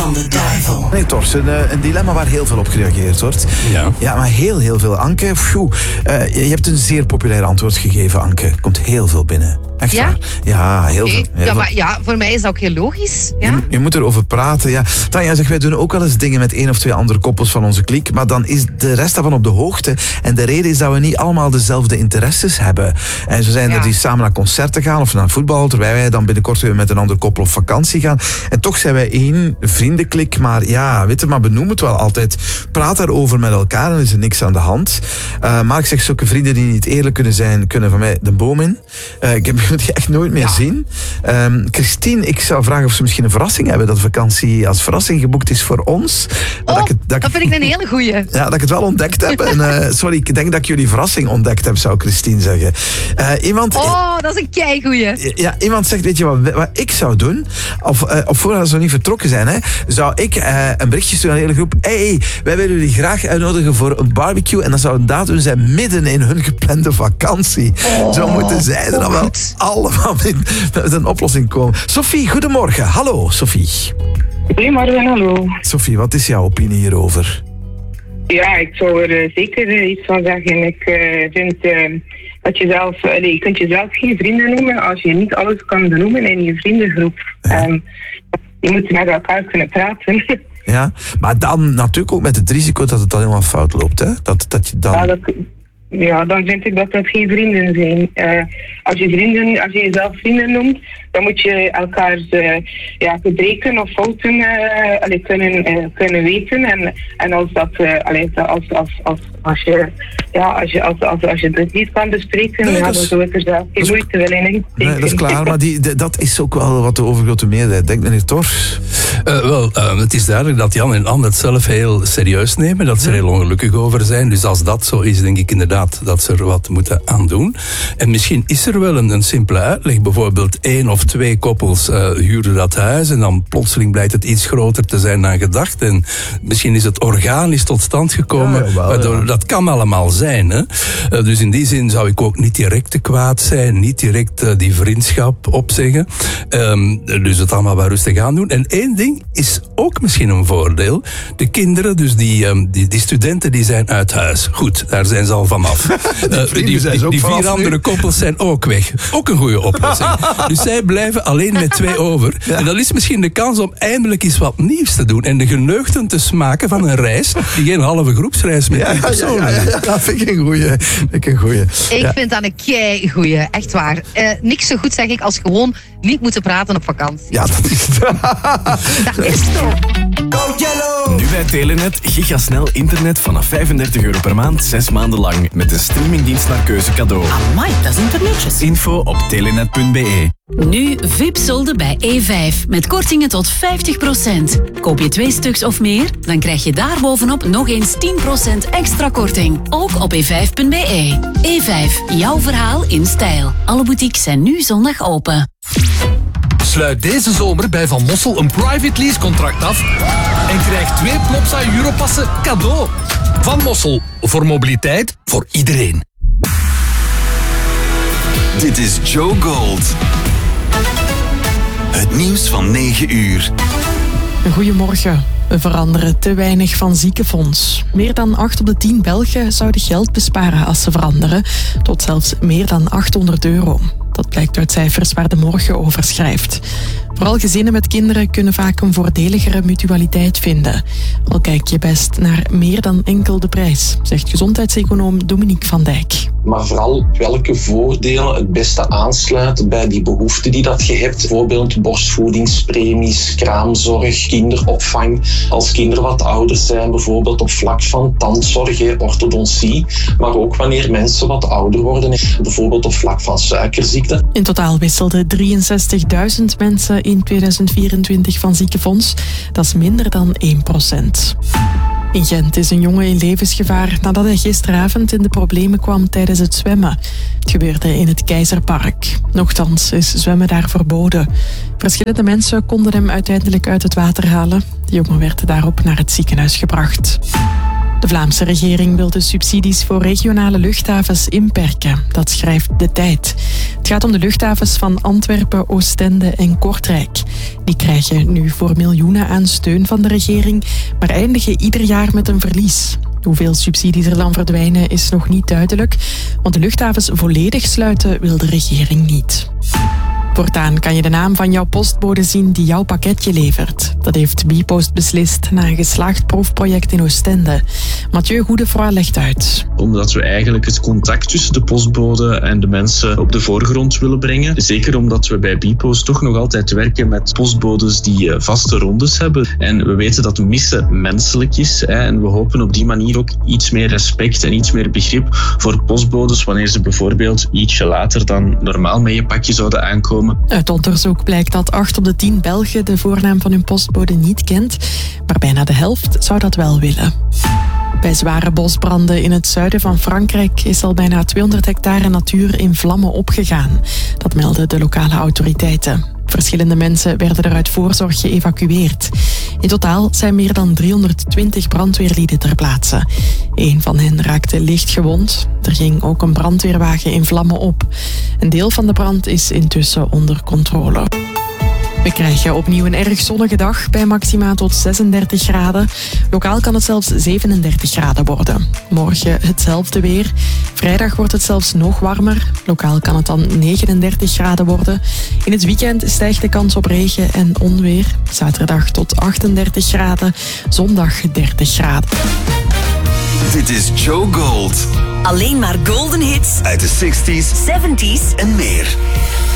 van de duivel. Nee, Tors, een dilemma waar heel veel op gereageerd wordt. Ja, maar heel veel. Anke, je hebt een zeer populair antwoord gegeven, Anke. Er komt heel veel binnen. Echt waar? Ja, heel veel. Maar ja, voor mij is dat ook heel logisch. Ja? Je moet erover praten. Ja. Tanja zegt, wij doen ook wel eens dingen met 1 of 2 andere koppels van onze kliek, maar dan is de rest daarvan op de hoogte. En de reden is dat we niet allemaal dezelfde interesses hebben. En zo zijn er die samen naar concerten gaan of naar voetbal, terwijl wij dan binnenkort weer met een ander koppel op vakantie gaan. En toch zijn wij 1 vriendenklik, maar ja, weet je, maar benoem het wel altijd. Praat daarover met elkaar, dan is er niks aan de hand. Maar ik zeg, zulke vrienden die niet eerlijk kunnen zijn, kunnen van mij de boom in. Ik heb die echt nooit meer zien. Christine, ik zou vragen of ze misschien een verrassing hebben, dat de vakantie als verrassing geboekt is voor ons. Dat vind ik een hele goeie. Ja, dat ik het wel ontdekt heb. En, sorry, ik denk dat ik jullie verrassing ontdekt heb, zou Christine zeggen. Dat is een keigoeie. Ja, iemand zegt, weet je wat ik zou doen? Of voordat ze nog niet vertrokken zijn, zou ik een berichtje sturen aan de hele groep. Hey, wij willen jullie graag uitnodigen voor een barbecue. En dat zou een datum zijn midden in hun geplande vakantie. Zo moeten zij er dan wel allemaal met een oplossing komen. Sophie, goedemorgen. Hallo, Sophie. Goedemorgen, hallo. Sophie, wat is jouw opinie hierover? Ja, ik zou er zeker iets van zeggen. Ik vind dat je kunt jezelf geen vrienden noemen als je niet alles kan benoemen in je vriendengroep. Ja. Je moet met elkaar kunnen praten. Ja, maar dan natuurlijk ook met het risico dat het dan helemaal fout loopt, hè? Dat je dan... Ja, dan vind ik dat geen vrienden zijn. Als je jezelf vrienden noemt, dan moet je elkaars gebreken of fouten kunnen weten. En als je het niet kan bespreken, dan zou ik er zelf geen moeite willen in. Nee, dat is klaar, maar dat is ook wel wat de overgrote meerderheid denkt, meneer Tors. Het is duidelijk dat Jan en Anne het zelf heel serieus nemen, dat ze er heel ongelukkig over zijn. Dus als dat zo is, denk ik inderdaad dat ze er wat moeten aan doen. En misschien is er wel een simpele uitleg. Bijvoorbeeld 1 of 2 koppels huurden dat huis en dan plotseling blijkt het iets groter te zijn dan gedacht. En misschien is het organisch tot stand gekomen. Waardoor dat kan allemaal zijn. Hè? Dus in die zin zou ik ook niet direct te kwaad zijn, niet direct die vriendschap opzeggen. Dus het allemaal wel rustig aan doen. En 1 ding is ook misschien een voordeel. De kinderen, dus die studenten, die zijn uit huis. Goed, daar zijn ze al vanaf. Die 4 andere koppels zijn ook weg. Ook een goede oplossing. Dus zij blijven alleen met 2 over. Ja. En dat is misschien de kans om eindelijk eens wat nieuws te doen. En de geneugten te smaken van een reis die geen halve groepsreis met 10 personen is. Ja, dat vind ik een goeie. Ik vind dat een keigoeie. Echt waar. Niks zo goed, zeg ik, als gewoon niet moeten praten op vakantie. Ja, dat is het. Dat is toch. Nu bij Telenet gigasnel internet vanaf €35 per maand, 6 maanden lang. Met de streamingdienst naar keuze cadeau. Amai, dat is internetjes. Info op telenet.be. Nu VIP-solden bij E5 met kortingen tot 50%. Koop je 2 stuks of meer, dan krijg je daarbovenop nog eens 10% extra korting. Ook op e5.be. E5, jouw verhaal in stijl. Alle boutiques zijn nu zondag open. Sluit deze zomer bij Van Mossel een private lease contract af en krijg 2 Plopsa Europassen cadeau. Van Mossel, voor mobiliteit, voor iedereen. Dit is Joe Gold. Het nieuws van 9 uur. Goedemorgen. We veranderen te weinig van ziekenfonds. Meer dan 8 op de 10 Belgen zouden geld besparen als ze veranderen. Tot zelfs meer dan €800. Dat blijkt uit cijfers waar De Morgen over schrijft. Vooral gezinnen met kinderen kunnen vaak een voordeligere mutualiteit vinden. Al kijk je best naar meer dan enkel de prijs, zegt gezondheidseconoom Dominique van Dijk. Maar vooral welke voordelen het beste aansluiten bij die behoeften die dat je hebt. Bijvoorbeeld borstvoedingspremies, kraamzorg, kinderopvang. Als kinderen wat ouder zijn, bijvoorbeeld op vlak van tandzorg, orthodontie. Maar ook wanneer mensen wat ouder worden, bijvoorbeeld op vlak van suikerziekte. In totaal wisselden 63.000 mensen in 2024 van ziekenfonds. Dat is minder dan 1%. In Gent is een jongen in levensgevaar nadat hij gisteravond in de problemen kwam tijdens het zwemmen. Het gebeurde in het Keizerpark. Nochtans is zwemmen daar verboden. Verschillende mensen konden hem uiteindelijk uit het water halen. De jongen werd daarop naar het ziekenhuis gebracht. De Vlaamse regering wil de subsidies voor regionale luchthavens inperken. Dat schrijft De Tijd. Het gaat om de luchthavens van Antwerpen, Oostende en Kortrijk. Die krijgen nu voor miljoenen aan steun van de regering, maar eindigen ieder jaar met een verlies. Hoeveel subsidies er dan verdwijnen is nog niet duidelijk, want de luchthavens volledig sluiten wil de regering niet. Voortaan kan je de naam van jouw postbode zien die jouw pakketje levert. Dat heeft Bpost beslist na een geslaagd proefproject in Oostende. Mathieu Goedefroy legt uit. Omdat we eigenlijk het contact tussen de postbode en de mensen op de voorgrond willen brengen. Zeker omdat we bij Bpost toch nog altijd werken met postbodes die vaste rondes hebben. En we weten dat missen menselijk is. En we hopen op die manier ook iets meer respect en iets meer begrip voor postbodes wanneer ze bijvoorbeeld ietsje later dan normaal met je pakje zouden aankomen. Uit onderzoek blijkt dat 8 op de 10 Belgen de voornaam van hun postbode niet kent, maar bijna de helft zou dat wel willen. Bij zware bosbranden in het zuiden van Frankrijk is al bijna 200 hectare natuur in vlammen opgegaan. Dat melden de lokale autoriteiten. Verschillende mensen werden er uit voorzorg geëvacueerd. In totaal zijn meer dan 320 brandweerlieden ter plaatse. Een van hen raakte licht gewond. Er ging ook een brandweerwagen in vlammen op. Een deel van de brand is intussen onder controle. We krijgen opnieuw een erg zonnige dag bij maxima tot 36 graden. Lokaal kan het zelfs 37 graden worden. Morgen hetzelfde weer. Vrijdag wordt het zelfs nog warmer. Lokaal kan het dan 39 graden worden. In het weekend stijgt de kans op regen en onweer. Zaterdag tot 38 graden. Zondag 30 graden. Dit is Joe Gold. Alleen maar golden hits Uit de 60s, 70s en meer.